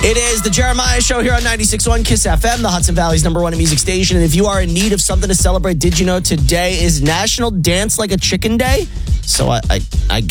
It is the Jeremiah Show here on 96.1 KISS FM, the Hudson Valley's #1 music station. And if you are in need of something to celebrate, did you know today is National Dance Like a Chicken Day? So I